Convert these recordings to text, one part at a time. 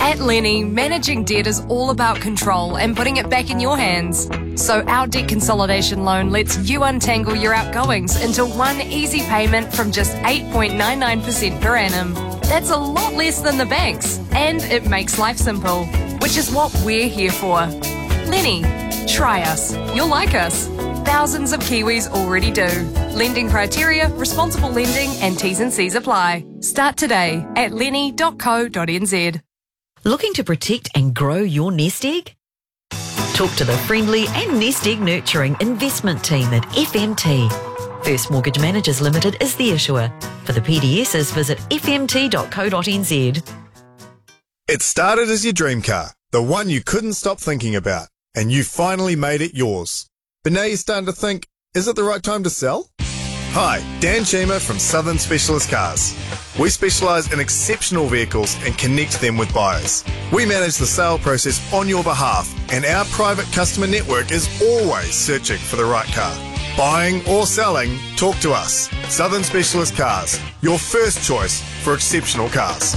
At Lenny, managing debt is all about control and putting it back in your hands. So our debt consolidation loan lets you untangle your outgoings into one easy payment from just 8.99% per annum. That's a lot less than the banks, and it makes life simple, which is what we're here for. Lenny, try us. You'll like us. Thousands of Kiwis already do. Lending criteria, responsible lending and T's and C's apply. Start today at lenny.co.nz. Looking to protect and grow your nest egg? Talk to the friendly and nest egg nurturing investment team at FMT. First Mortgage Managers Limited is the issuer. For the PDSs, visit fmt.co.nz. It started as your dream car, the one you couldn't stop thinking about, and you finally made it yours. But now you're starting to think, is it the right time to sell? Hi, Dan Chima from Southern Specialist Cars. We specialise in exceptional vehicles and connect them with buyers. We manage the sale process on your behalf, and our private customer network is always searching for the right car. Buying or selling, talk to us. Southern Specialist Cars, your first choice for exceptional cars.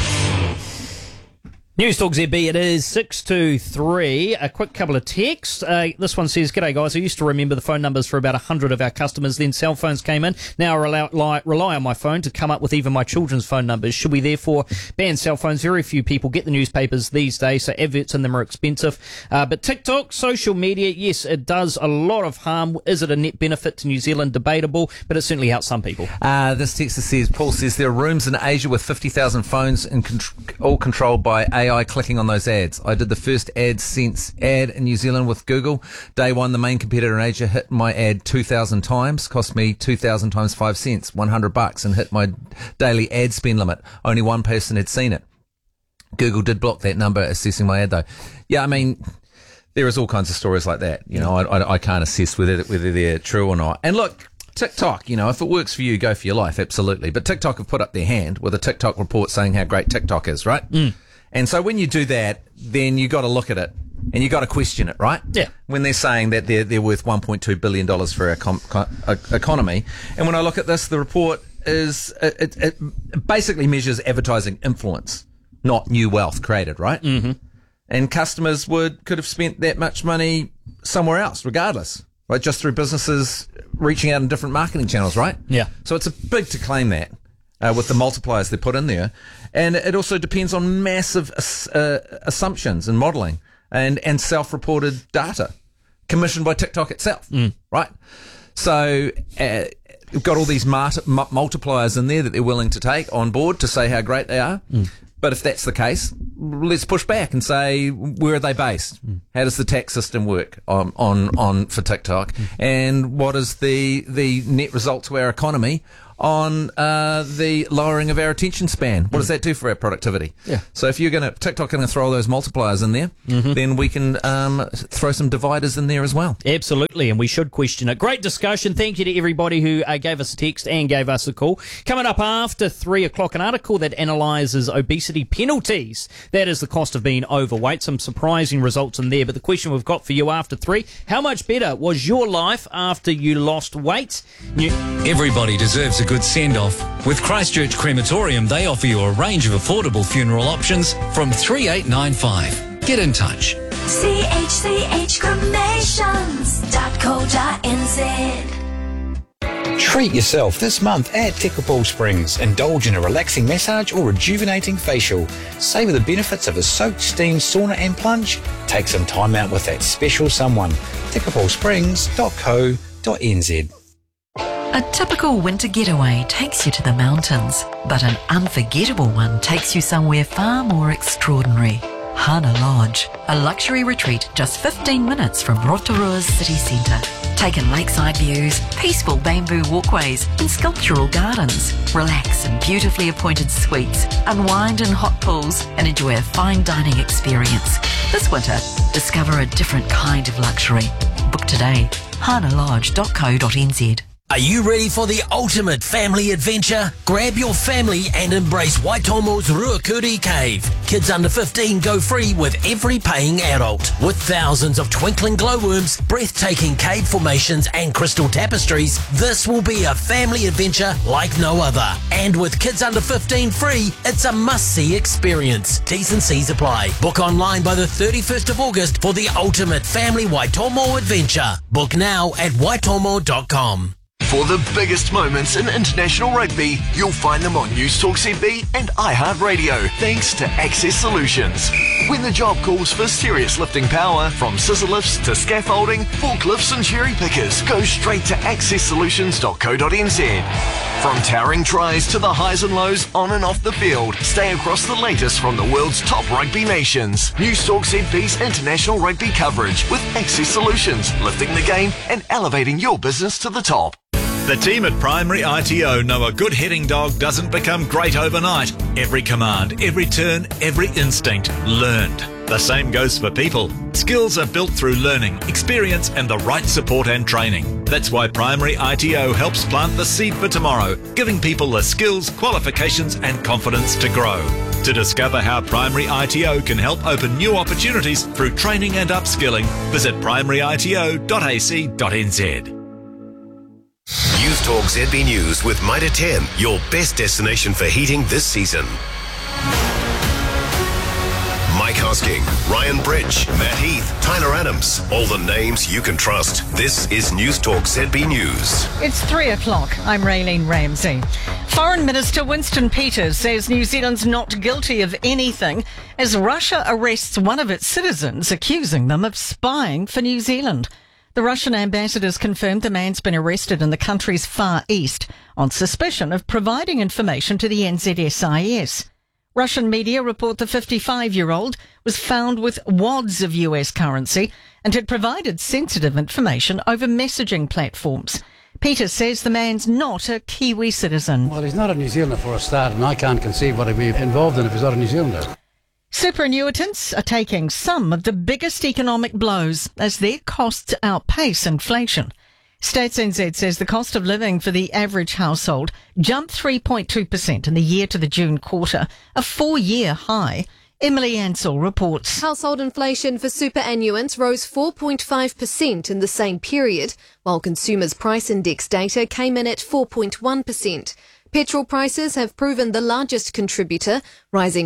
News Talk ZB, it is 623. A quick couple of texts. This one says, "G'day guys, I used to remember the phone numbers for about 100 of our customers, then cell phones came in. Now I rely on my phone to come up with even my children's phone numbers. Should we therefore ban cell phones? Very few people get the newspapers these days, so adverts in them are expensive. But TikTok, social media, yes, it does a lot of harm. Is it a net benefit to New Zealand? Debatable, but it certainly helps some people." This texter says, Paul says, there are rooms in Asia with 50,000 phones and all controlled by AI clicking on those ads. I did the first ad in New Zealand with Google. Day one, the main competitor in Asia hit my ad 2,000 times, cost me 2,000 times 5 cents, $100, and hit my daily ad spend limit. Only one person had seen it. Google did block that number assessing my ad though. Yeah, I mean, there is all kinds of stories like that. You know, I can't assess whether they're true or not. And look, TikTok, you know, if it works for you, go for your life, absolutely. But TikTok have put up their hand with a TikTok report saying how great TikTok is, right? And so when you do that, then you got to look at it and you got to question it, right? Yeah. When they're saying that they're worth $1.2 billion for our economy. And when I look at this, the report is, it basically measures advertising influence, not new wealth created, right? Mm-hmm. And customers could have spent that much money somewhere else, regardless, right? Just through businesses reaching out in different marketing channels, right? Yeah. So it's a big to claim that. With the multipliers they put in there. And it also depends on massive assumptions and modelling and self-reported data commissioned by TikTok itself, right? So we've got all these multipliers in there that they're willing to take on board to say how great they are. But if that's the case, let's push back and say, where are they based? How does the tax system work on for TikTok? And what is the net result to our economy on the lowering of our attention span? What does that do for our productivity? Yeah. So if TikTok going to throw all those multipliers in there, then we can throw some dividers in there as well. Absolutely, and we should question it. Great discussion. Thank you to everybody who gave us a text and gave us a call. Coming up after 3 o'clock, an article that analyses obesity penalties. That is the cost of being overweight. Some surprising results in there. But the question we've got for you after 3, how much better was your life after you lost weight? Everybody deserves a good send-off. With Christchurch Crematorium, they offer you a range of affordable funeral options from 3895. Get in touch. chchcremations.co.nz. Treat yourself this month at Tekapō Springs. Indulge in a relaxing massage or rejuvenating facial. Savour the benefits of a soaked, steam, sauna and plunge. Take some time out with that special someone. tekapōsprings.co.nz. A typical winter getaway takes you to the mountains, but an unforgettable one takes you somewhere far more extraordinary. Hana Lodge, a luxury retreat just 15 minutes from Rotorua's city centre. Take in lakeside views, peaceful bamboo walkways and sculptural gardens. Relax in beautifully appointed suites, unwind in hot pools and enjoy a fine dining experience. This winter, discover a different kind of luxury. Book today, hanalodge.co.nz. Are you ready for the ultimate family adventure? Grab your family and embrace Waitomo's Ruakuri Cave. Kids under 15 go free with every paying adult. With thousands of twinkling glowworms, breathtaking cave formations and crystal tapestries, this will be a family adventure like no other. And with kids under 15 free, it's a must-see experience. T's and C's apply. Book online by the 31st of August for the ultimate family Waitomo adventure. Book now at waitomo.com. For the biggest moments in international rugby, you'll find them on News Talk ZB and iHeartRadio, thanks to Access Solutions. When the job calls for serious lifting power, from scissor lifts to scaffolding, forklifts and cherry pickers, go straight to accesssolutions.co.nz. From towering tries to the highs and lows on and off the field, stay across the latest from the world's top rugby nations. News Talk ZB's international rugby coverage with Access Solutions, lifting the game and elevating your business to the top. The team at Primary ITO know a good heading dog doesn't become great overnight. Every command, every turn, every instinct learned. The same goes for people. Skills are built through learning, experience and the right support and training. That's why Primary ITO helps plant the seed for tomorrow, giving people the skills, qualifications and confidence to grow. To discover how Primary ITO can help open new opportunities through training and upskilling, visit primaryito.ac.nz. News Talk ZB News with Mitre 10, your best destination for heating this season. Mike Hosking, Ryan Bridge, Matt Heath, Tyler Adams, all the names you can trust. This is News Talk ZB News. It's 3 o'clock. I'm Raylene Ramsey. Foreign Minister Winston Peters says New Zealand's not guilty of anything as Russia arrests one of its citizens, accusing them of spying for New Zealand. The Russian ambassador's confirmed the man's been arrested in the country's Far East on suspicion of providing information to the NZSIS. Russian media report the 55-year-old was found with wads of US currency and had provided sensitive information over messaging platforms. Peter says the man's not a Kiwi citizen. Well, he's not a New Zealander for a start, and I can't conceive what he'd be involved in if he's not a New Zealander. Superannuitants are taking some of the biggest economic blows as their costs outpace inflation. Stats NZ says the cost of living for the average household jumped 3.2% in the year to the June quarter, a 4-year high. Emily Ansell reports. Household inflation for superannuants rose 4.5% in the same period, while consumers' price index data came in at 4.1%. Petrol prices have proven the largest contributor, rising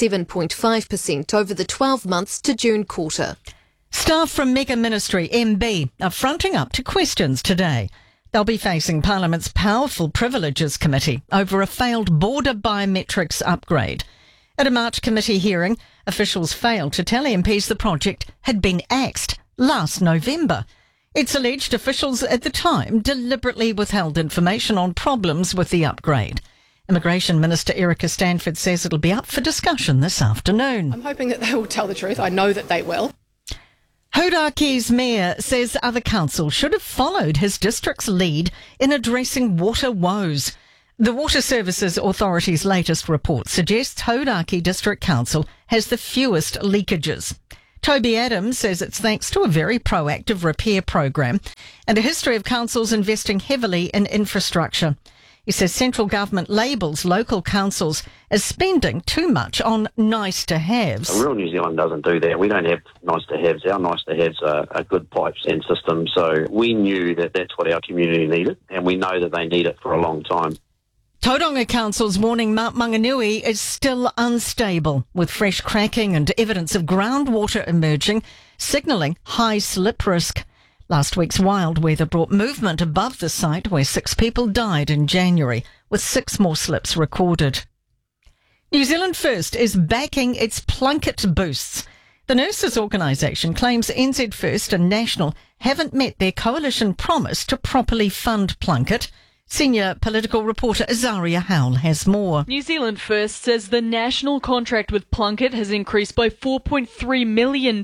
27.5% over the 12 months to June quarter. Staff from Mega Ministry MB are fronting up to questions today. They'll be facing Parliament's Powerful Privileges Committee over a failed border biometrics upgrade. At a March committee hearing, officials failed to tell MPs the project had been axed last November. It's alleged officials at the time deliberately withheld information on problems with the upgrade. Immigration Minister Erica Stanford says it'll be up for discussion this afternoon. I'm hoping that they will tell the truth. I know that they will. Hauraki's mayor says other councils should have followed his district's lead in addressing water woes. The Water Services Authority's latest report suggests Hauraki District Council has the fewest leakages. Toby Adams says it's thanks to a very proactive repair program and a history of councils investing heavily in infrastructure. He says central government labels local councils as spending too much on nice-to-haves. Rural New Zealand doesn't do that. We don't have nice-to-haves. Our nice-to-haves are good pipes and systems. So we knew that that's what our community needed, and we know that they need it for a long time. Tauranga Council's warning Mount Maunganui is still unstable, with fresh cracking and evidence of groundwater emerging, signalling high slip risk. Last week's wild weather brought movement above the site where 6 people died in January, with 6 more slips recorded. New Zealand First is backing its Plunket boosts. The nurses' organisation claims NZ First and National haven't met their coalition promise to properly fund Plunket. Senior political reporter Azaria Howell has more. New Zealand First says the national contract with Plunket has increased by $4.3 million or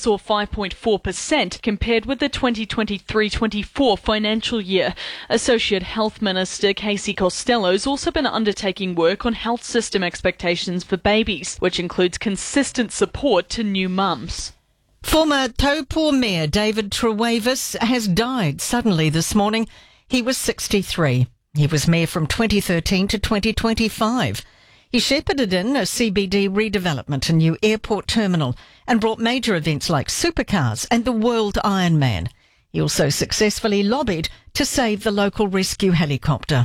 5.4% compared with the 2023-24 financial year. Associate Health Minister Casey Costello has also been undertaking work on health system expectations for babies, which includes consistent support to new mums. Former Taupō Mayor David Trewavis has died suddenly this morning. He was 63. He was mayor from 2013 to 2025. He shepherded in a CBD redevelopment, a new airport terminal, and brought major events like supercars and the World Ironman. He also successfully lobbied to save the local rescue helicopter.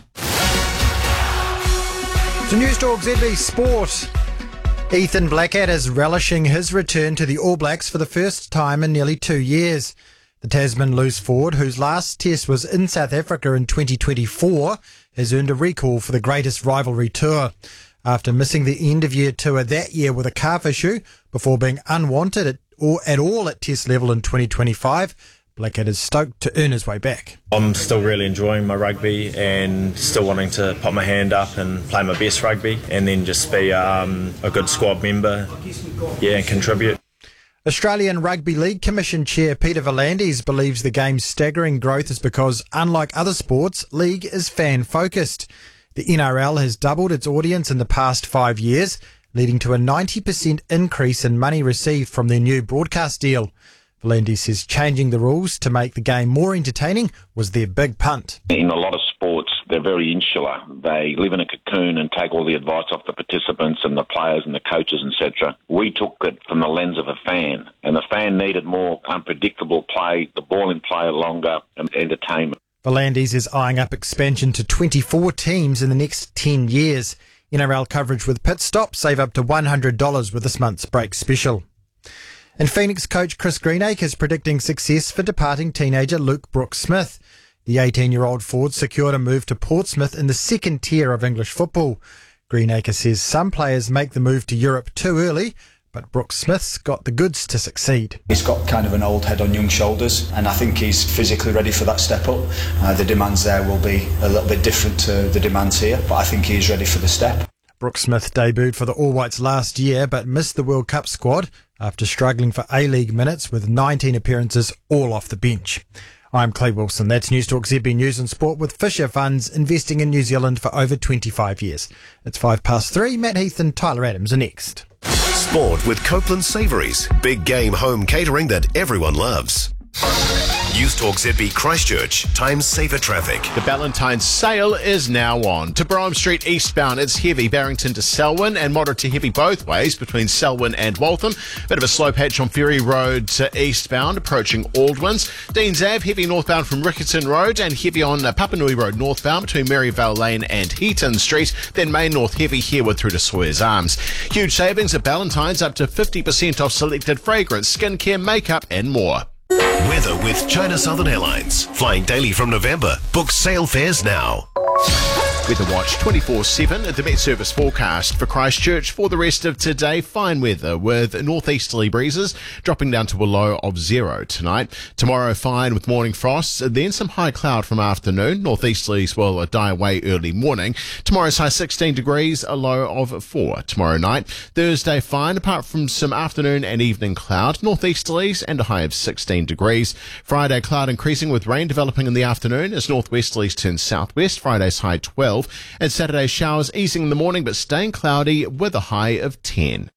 To News Talk ZB Sport. Ethan Blackadder is relishing his return to the All Blacks for the first time in nearly 2 years. The Tasman loose forward, whose last test was in South Africa in 2024, has earned a recall for the greatest rivalry tour. After missing the end-of-year tour that year with a calf issue, before being unwanted at all at test level in 2025, Blackadder is stoked to earn his way back. I'm still really enjoying my rugby and still wanting to put my hand up and play my best rugby and then just be a good squad member, and contribute. Australian Rugby League Commission Chair Peter V'landys believes the game's staggering growth is because, unlike other sports, league is fan-focused. The NRL has doubled its audience in the past 5 years, leading to a 90% increase in money received from their new broadcast deal. V'landys says changing the rules to make the game more entertaining was their big punt. In a lot of sports, they're very insular. They live in a cocoon and take all the advice off the participants and the players and the coaches, etc. We took it from the lens of a fan, and the fan needed more unpredictable play, the ball in play longer, and entertainment. V'landys is eyeing up expansion to 24 teams in the next 10 years. NRL coverage with pit stop, save up to $100 with this month's break special. And Phoenix coach Chris Greenacre is predicting success for departing teenager Luke Brooks-Smith. The 18-year-old forward secured a move to Portsmouth in the second tier of English football. Greenacre says some players make the move to Europe too early, but Brooks-Smith's got the goods to succeed. He's got kind of an old head on young shoulders, and I think he's physically ready for that step up. The demands there will be a little bit different to the demands here, but I think he's ready for the step. Brooks-Smith debuted for the All Whites last year, but missed the World Cup squad after struggling for A-League minutes with 19 appearances all off the bench. I'm Clay Wilson. That's News Talk ZB News and Sport with Fisher Funds, investing in New Zealand for over 25 years. It's 3:05. Matt Heath and Tyler Adams are next. Sport with Copeland Savouries. Big game home catering that everyone loves. News Talk ZB Christchurch. Time saver traffic. The Valentine's sale is now on. To Brougham Street eastbound, it's heavy Barrington to Selwyn and moderate to heavy both ways between Selwyn and Waltham. Bit of a slow patch on Ferry Road to eastbound, approaching Aldwins. Deans Ave, heavy northbound from Rickerton Road and heavy on Papanui Road northbound between Maryvale Lane and Heaton Street. Then Main North heavy Herwood through to Sawyers Arms. Huge savings at Valentine's, up to 50% off selected fragrance, skincare, makeup and more. Weather with China Southern Airlines. Flying daily from November. Book sale fares now. Weather Watch 24/7 at the Met Service forecast for Christchurch for the rest of today. Fine weather with northeasterly breezes dropping down to a low of 0 tonight. Tomorrow fine with morning frosts, then some high cloud from afternoon. Northeasterlies will die away early morning. Tomorrow's high 16 degrees, a low of 4 tomorrow night. Thursday fine apart from some afternoon and evening cloud. Northeasterlies and a high of 16 degrees. Friday cloud increasing with rain developing in the afternoon as northwesterlies turn southwest. Friday's high 12. And Saturday showers easing in the morning but staying cloudy with a high of 10.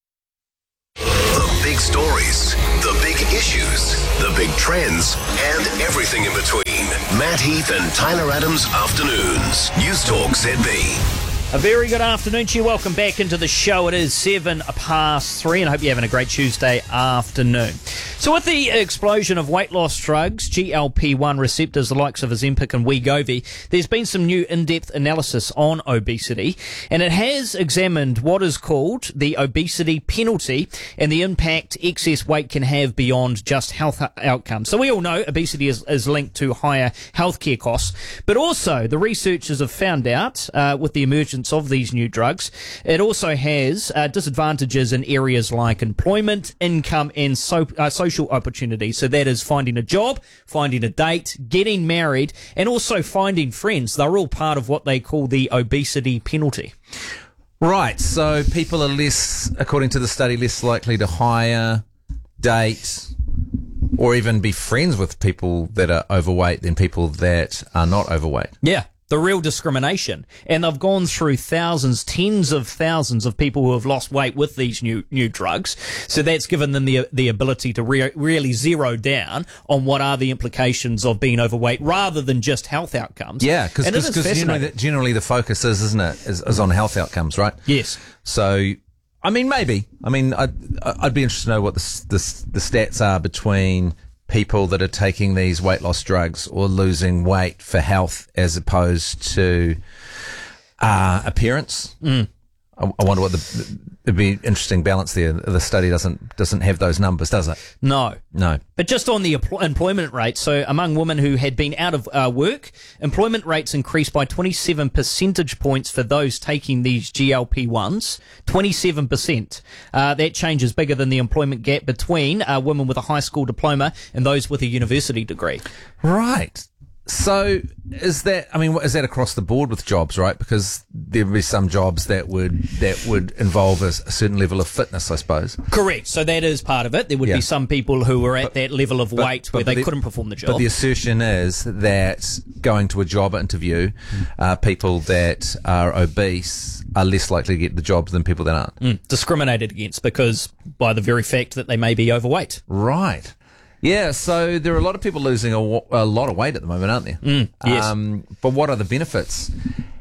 The big stories, the big issues, the big trends, and everything in between. Matt Heath and Tyler Adams Afternoons. News Talk ZB. A very good afternoon to you. Welcome back into the show. It is 3:07, and I hope you're having a great Tuesday afternoon. So with the explosion of weight loss drugs, GLP-1 receptors, the likes of Ozempic and Wegovy, there's been some new in-depth analysis on obesity, and it has examined what is called the obesity penalty and the impact excess weight can have beyond just health outcomes. So we all know obesity is linked to higher healthcare costs, but also the researchers have found out with the emergence of these new drugs, it also has disadvantages in areas like employment, income, and social opportunities. So that is finding a job, finding a date, getting married, and also finding friends. They're all part of what they call the obesity penalty. Right, so people are less, according to the study, less likely to hire, date, or even be friends with people that are overweight than people that are not overweight. Yeah. the real discrimination. And they've gone through thousands, tens of thousands of people who have lost weight with these new drugs. So that's given them the ability to really zero down on what are the implications of being overweight rather than just health outcomes. Yeah, because generally the focus isn't it, is on health outcomes, right? Yes. So, I mean, maybe. I mean, I'd be interested to know what the stats are between people that are taking these weight loss drugs or losing weight for health as opposed to appearance. I wonder what it'd be interesting balance there. The study doesn't have those numbers, does it? No. No. But just on the employment rate, so among women who had been out of work, employment rates increased by 27 percentage points for those taking these GLP-1s. 27%. That change is bigger than the employment gap between women with a high school diploma and those with a university degree. Right. So is that across the board with jobs, right? Because there would be some jobs that would involve a certain level of fitness, I suppose. Correct. So that is part of it. There would be some people who were at that level of weight where they couldn't perform the job. But the assertion is that going to a job interview, people that are obese are less likely to get the job than people that aren't. Discriminated against because by the very fact that they may be overweight. Right. Yeah, so there are a lot of people losing a lot of weight at the moment, aren't there? Yes. But what are the benefits?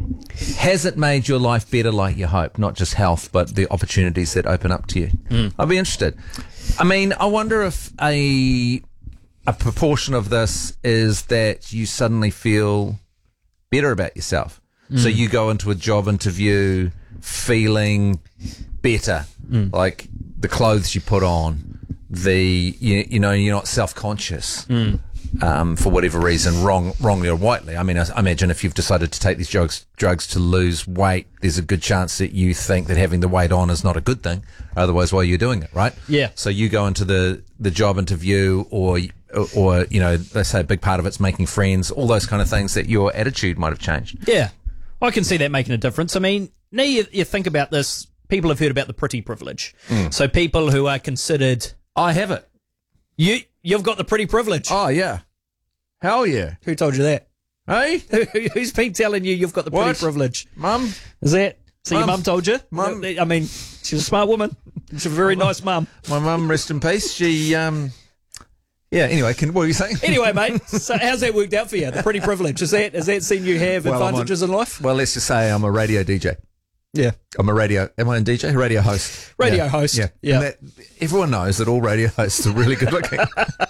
Has it made your life better like you hope? Not just health, but the opportunities that open up to you. I'd be interested. I mean, I wonder if a proportion of this is that you suddenly feel better about yourself. So you go into a job interview feeling better, like the clothes you put on, you're not self-conscious for whatever reason, wrongly or rightly. I mean, I imagine if you've decided to take these drugs to lose weight, there's a good chance that you think that having the weight on is not a good thing. Otherwise, why are you doing it, right? Yeah. So you go into the job interview, or they say a big part of it's making friends, all those kind of things, that your attitude might have changed. Yeah, I can see that making a difference. I mean, now you think about this. People have heard about the pretty privilege. So people who are considered. I have it. You've got the pretty privilege. Oh, yeah. Hell yeah. Who told you that? Hey? Who's been telling you you've got the pretty privilege? Mum. Is that? So your mum told you? Mum. I mean, she's a smart woman. She's a very nice mum. My mum, rest in peace. She, yeah, anyway, what were you saying? Anyway, mate, so how's that worked out for you, the pretty privilege? Has that seen you have advantages in life? Well, let's just say I'm a radio DJ. Yeah. Am I a DJ? Radio host. Host. Yeah. And everyone knows that all radio hosts are really good looking.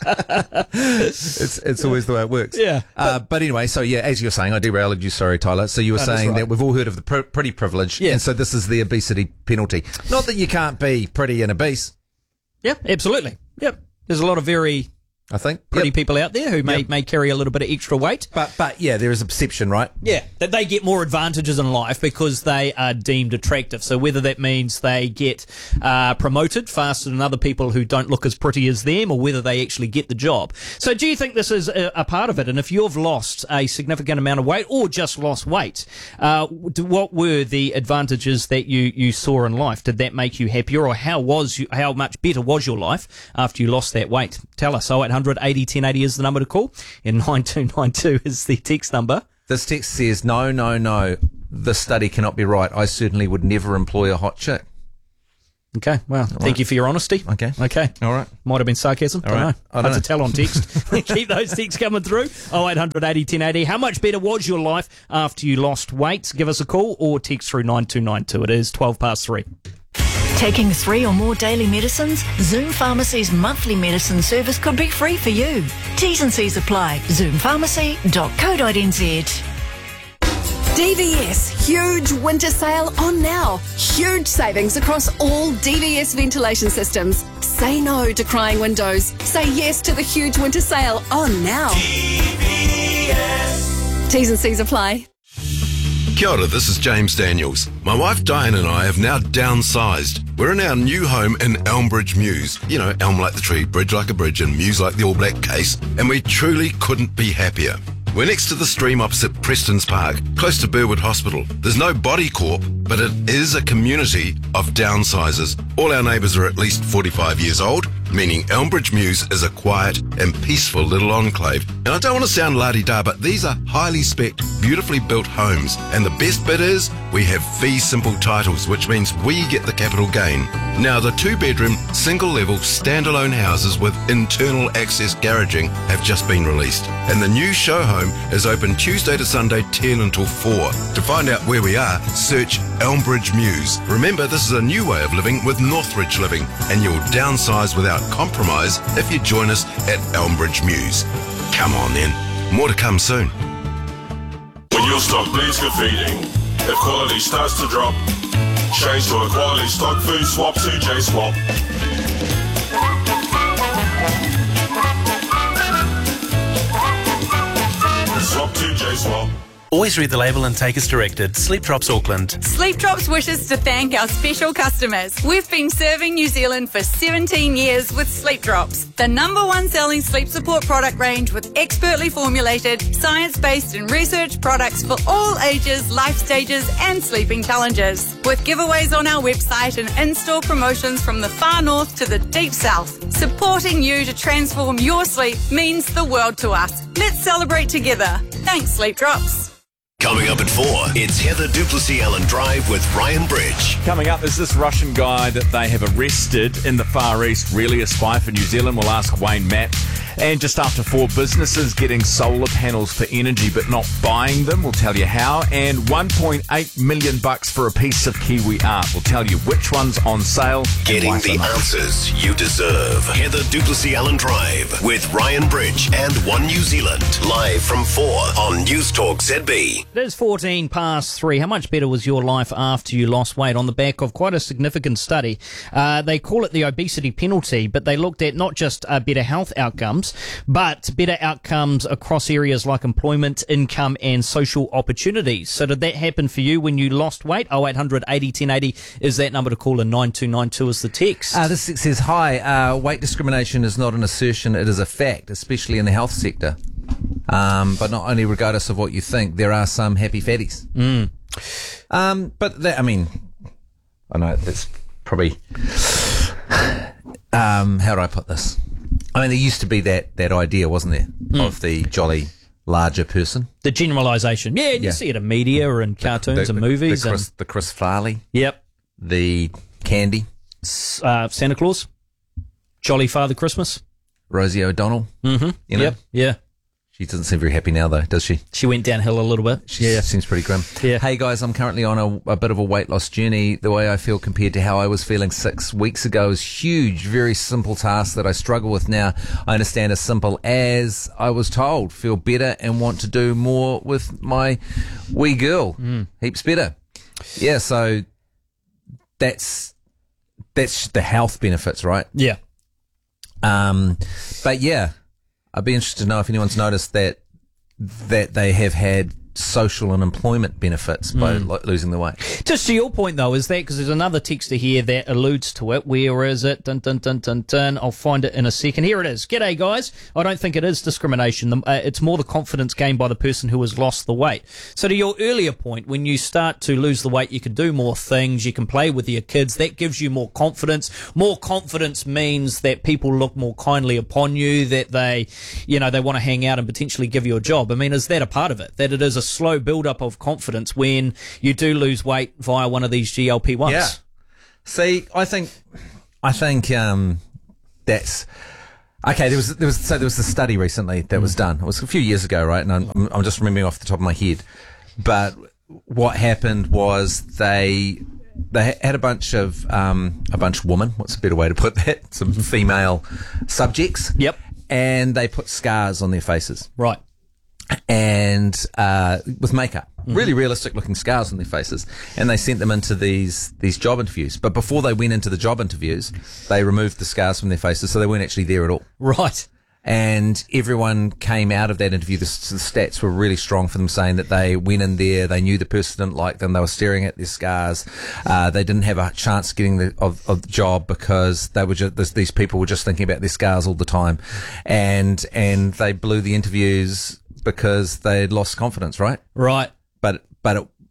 It's always the way it works. Yeah. But anyway, so yeah, as you're saying, I derailed you, sorry, Tyler. So you were saying that we've all heard of the pretty privilege. Yeah. And so this is the obesity penalty. Not that you can't be pretty and obese. Yeah, absolutely. Yep. There's a lot of very pretty people out there who may carry a little bit of extra weight. But yeah, there is a perception, right? Yeah, that they get more advantages in life because they are deemed attractive. So whether that means they get promoted faster than other people who don't look as pretty as them, or whether they actually get the job. So do you think this is a part of it? And if you've lost a significant amount of weight or just lost weight, what were the advantages that you saw in life? Did that make you happier, or how much better was your life after you lost that weight? Tell us. 0800 80 1080 is the number to call, and 9292 is the text number. This text says, no, this study cannot be right. I certainly would never employ a hot chick. Okay, well, thank you for your honesty. Okay. All right. Might have been sarcasm. All right. I don't know. Hard to tell on text. Keep those texts coming through. 0800 80 1080. How much better was your life after you lost weight? Give us a call or text through 9292. It is 3:12. Taking 3 or more daily medicines? Zoom Pharmacy's monthly medicine service could be free for you. T's and C's apply. zoompharmacy.co.nz. DVS, huge winter sale on now. Huge savings across all DVS ventilation systems. Say no to crying windows. Say yes to the huge winter sale on now. DVS. T's and C's apply. Kia ora, this is James Daniels. My wife Diane and I have now downsized. We're in our new home in Elmbridge Mews. You know, elm like the tree, bridge like a bridge, and mews like the All Black case. And we truly couldn't be happier. We're next to the stream opposite Preston's Park, close to Burwood Hospital. There's no body corp, but it is a community of downsizers. All our neighbours are at least 45 years old, meaning Elmbridge Mews is a quiet and peaceful little enclave. And I don't want to sound la-di-da, but these are highly spec'd, beautifully built homes. And the best bit is, we have fee simple titles, which means we get the capital gain. Now, the 2-bedroom, single-level, standalone houses with internal access garaging have just been released. And the new show home is open Tuesday to Sunday, 10 until 4. To find out where we are, search Elmbridge Mews. Remember, this is a new way of living with Northridge Living, and you'll downsize without compromise if you join us at Elmbridge Mews. Come on then, more to come soon. When your stock needs good feeding, if quality starts to drop, change to a quality stock food swap to J-Swap. Swap to J-Swap. Always read the label and take as directed. Sleep Drops Auckland. Sleep Drops wishes to thank our special customers. We've been serving New Zealand for 17 years with Sleep Drops, the #1 selling sleep support product range with expertly formulated, science-based and research products for all ages, life stages and sleeping challenges. With giveaways on our website and in-store promotions from the far north to the deep south, supporting you to transform your sleep means the world to us. Let's celebrate together. Thanks, Sleep Drops. Coming up at 4, it's Heather Duplessis Allen Drive with Ryan Bridge. Coming up is this Russian guy that they have arrested in the Far East, really a spy for New Zealand. We'll ask Wayne Matt. And just after 4, businesses getting solar panels for energy but not buying them. We'll tell you how. And $1.8 million for a piece of Kiwi art. We'll tell you which one's on sale. Getting the answers you deserve. Heather Duplessis Allen Drive with Ryan Bridge and One New Zealand. Live from 4 on News Talk ZB. It is 14 past 3. How much better was your life after you lost weight? On the back of quite a significant study. They call it the obesity penalty, but they looked at not just better health outcomes, but better outcomes across areas like employment, income and social opportunities. So did that happen for you when you lost weight? 0800 80 1080 is that number to call, and 9292 is the text. This says, hi, weight discrimination is not an assertion, it is a fact, especially in the health sector. But not only regardless of what you think, there are some happy fatties. But that, I mean, I know that's probably, how do I put this? I mean, there used to be that idea, wasn't there, of the jolly larger person. The generalisation. Yeah, you see it in media or in cartoons and movies. The Chris Farley. Yep. The Candy. Santa Claus. Jolly Father Christmas. Rosie O'Donnell. Mm-hmm. You know? Yep. Yeah. She doesn't seem very happy now, though, does she? She went downhill a little bit. She seems pretty grim. Yeah. Hey, guys, I'm currently on a bit of a weight loss journey. The way I feel compared to how I was feeling 6 weeks ago is huge. Very simple task that I struggle with now. I understand as simple as I was told. Feel better and want to do more with my wee girl. Heaps better. Yeah, so that's the health benefits, right? Yeah. But yeah, I'd be interested to know if anyone's noticed that they have had social and employment benefits by losing the weight. Just to your point, though, is that because there's another texter here that alludes to it. Where is it? Dun, dun, dun, dun, dun. I'll find it in a second. Here it is. G'day, guys. I don't think it is discrimination. It's more the confidence gained by the person who has lost the weight. So to your earlier point, when you start to lose the weight, you can do more things. You can play with your kids. That gives you more confidence. More confidence means that people look more kindly upon you, that they want to hang out and potentially give you a job. I mean, is that a part of it? That it is a slow build-up of confidence when you do lose weight via one of these GLP-1s. Yeah. See, I think that's okay. There was a study recently that was done. It was a few years ago, right? And I'm just remembering off the top of my head. But what happened was they had a bunch of women. What's a better way to put that? Some female subjects. Yep. And they put scars on their faces. Right. And with makeup, really realistic looking scars on their faces, and they sent them into these job interviews. But before they went into the job interviews, they removed the scars from their faces, so they weren't actually there at all. Right. And everyone came out of that interview. The stats were really strong for them, saying that they went in there, they knew the person didn't like them, they were staring at their scars. They didn't have a chance getting the job because they were these people were just thinking about their scars all the time, and they blew the interviews because they'd lost confidence, right? Right. But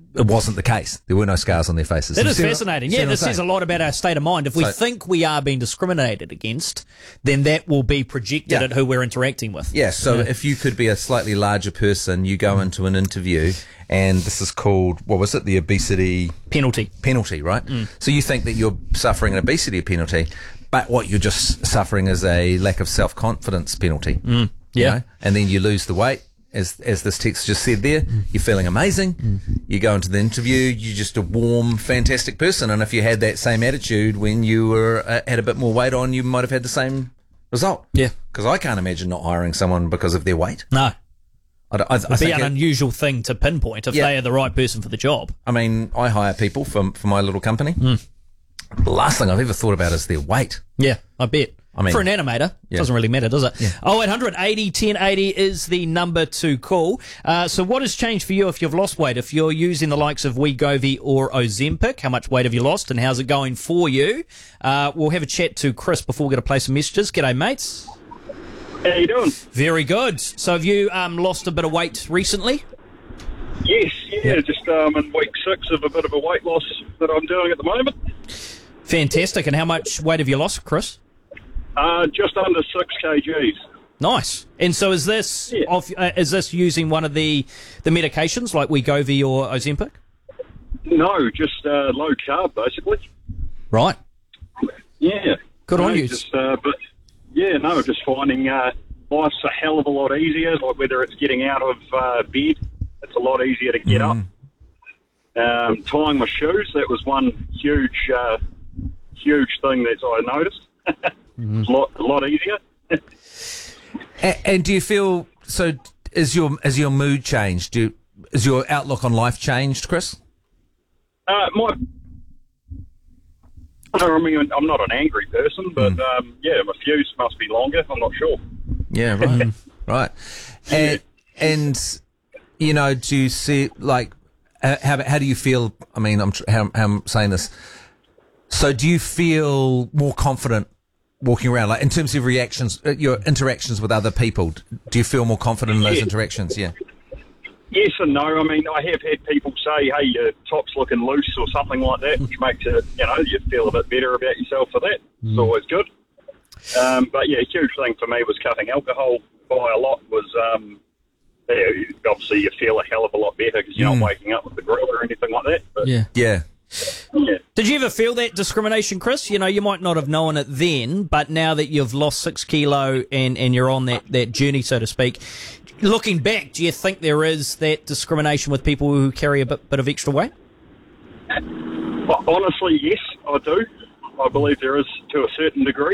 it wasn't the case. There were no scars on their faces. That is fascinating. Yeah, this says a lot about our state of mind. If we think we are being discriminated against, then that will be projected at who we're interacting with. Yeah, so if you could be a slightly larger person, you go into an interview, and this is called, what was it, the obesity... Penalty, right? So you think that you're suffering an obesity penalty, but what you're just suffering is a lack of self-confidence penalty. You know? And then you lose the weight. As this text just said there, you're feeling amazing. You go into the interview, you're just a warm, fantastic person. And if you had that same attitude when you were had a bit more weight on, you might have had the same result. Yeah. Because I can't imagine not hiring someone because of their weight. No. I It'd be an unusual thing to pinpoint if they are the right person for the job. I mean, I hire people for my little company. The last thing I've ever thought about is their weight. Yeah, I bet. I mean, for an animator, it doesn't really matter, does it? Yeah. 0800 80 1080 is the number to call. So what has changed for you if you've lost weight? If you're using the likes of Wegovy or Ozempic, how much weight have you lost and how's it going for you? We'll have a chat to Chris before we get to play some messages. G'day, mates. How you doing? Very good. So have you lost a bit of weight recently? Yes, just in week 6 of a bit of a weight loss that I'm doing at the moment. Fantastic. And how much weight have you lost, Chris? Just under 6 kgs. Nice. And so is this is this using one of the medications like Wegovy or Ozempic? No, just low carb basically. Right. Yeah. Good on you. Just just finding life's a hell of a lot easier. Like whether it's getting out of bed, it's a lot easier to get up. Tying my shoes, that was one huge thing that I noticed. It's a lot easier. And do you feel so? Is your mood changed? Is your outlook on life changed, Chris? I mean, I'm not an angry person, but my fuse must be longer. I'm not sure. Yeah, right, right. And you know, do you see like how do you feel? I mean, how I'm saying this. So, do you feel more confident walking around, like in terms of reactions, your interactions with other people? Do you feel more confident in those interactions? Yeah. Yes and no. I mean, I have had people say, "Hey, your top's looking loose" or something like that, which makes it, you feel a bit better about yourself for that. It's always good. But yeah, a huge thing for me was cutting alcohol by a lot. Was obviously you feel a hell of a lot better because you're not waking up with the grill or anything like that. But, yeah. Yeah. Did you ever feel that discrimination, Chris? You know, you might not have known it then, but now that you've lost 6 kilo and you're on that journey, so to speak, looking back, do you think there is that discrimination with people who carry a bit of extra weight? Well, honestly, yes, I do. I believe there is to a certain degree.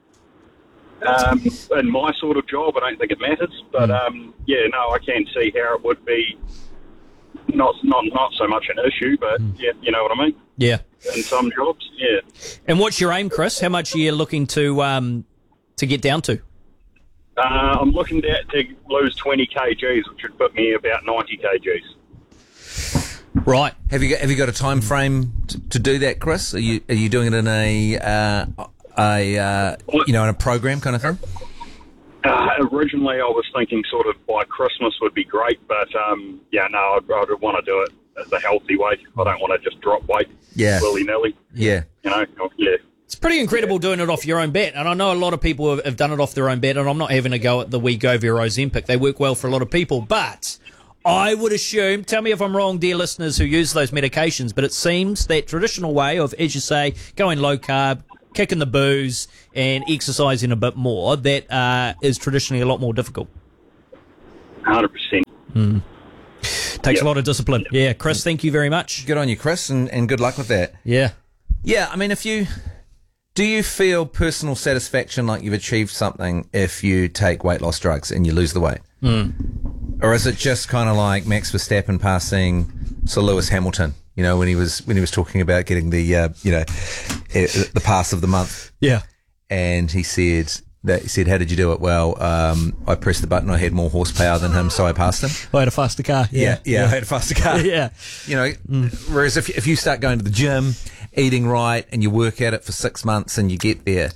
In my sort of job, I don't think it matters, but I can see how it would be. Not so much an issue, but you know what I mean? Yeah. In some jobs, yeah. And what's your aim, Chris? How much are you looking to get down to? I'm looking to lose 20 kgs, which would put me about 90 kgs. Right. Have you got a time frame to do that, Chris? Are you doing it in a program kind of thing? Originally, I was thinking sort of by Christmas would be great, but I'd want to do it the healthy way. I don't want to just drop weight willy-nilly. Yeah. It's pretty incredible doing it off your own bat, and I know a lot of people have done it off their own bat, and I'm not having a go at the Wegovy or Ozempic. They work well for a lot of people, but I would assume, tell me if I'm wrong, dear listeners who use those medications, but it seems that traditional way of, as you say, going low carb, kicking the booze and exercising a bit more, that is traditionally a lot more difficult. 100%. Takes a lot of discipline. Yeah, Chris, thank you very much. Good on you, Chris, and good luck with that. Yeah. Yeah, I mean, do you feel personal satisfaction like you've achieved something if you take weight loss drugs and you lose the weight? Or is it just kind of like Max Verstappen passing Sir Lewis Hamilton? You know, when he was talking about getting the the pass of the month. Yeah. And he said, how did you do it? Well, I pressed the button. I had more horsepower than him, so I passed him. I had a faster car. Yeah, I had a faster car. Yeah. You know, whereas if you start going to the gym, eating right, and you work at it for 6 months and you get there,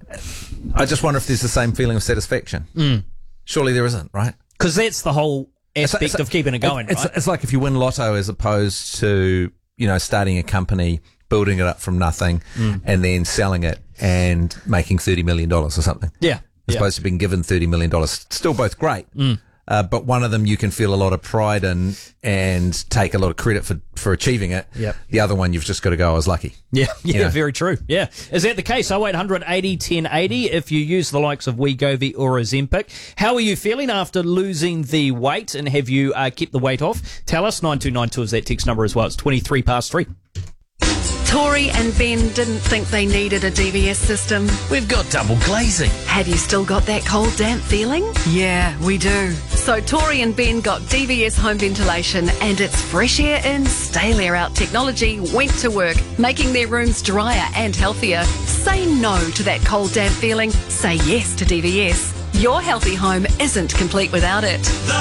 I just wonder if there's the same feeling of satisfaction. Surely there isn't, right? Because that's the whole aspect of keeping it going, right? It's like if you win lotto as opposed to, starting a company, building it up from nothing, and then selling it and making $30 million or something. Yeah. As opposed to being given $30 million. Still both great. But one of them you can feel a lot of pride in and take a lot of credit for achieving it. Yep. The other one, you've just got to go, I was lucky. Yeah, very true. Yeah. Is that the case? 0800 80 1080 if you use the likes of Wegovy or Ozempic. How are you feeling after losing the weight, and have you kept the weight off? Tell us. 9292 is that text number as well. It's 23 past 3. Tori and Ben didn't think they needed a DVS system. We've got double glazing. Have you still got that cold, damp feeling? Yeah, we do. So Tori and Ben got DVS home ventilation, and its fresh air in, stale air out technology went to work, making their rooms drier and healthier. Say no to that cold, damp feeling. Say yes to DVS. Your healthy home isn't complete without it.